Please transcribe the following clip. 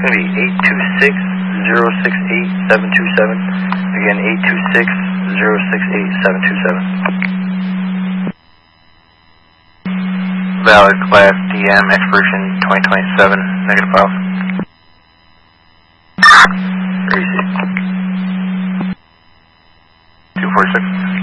going to be 826-068-727. Again, 826-068-727. Valid Class DM, expiration 2027, negative files. Very easy. 246.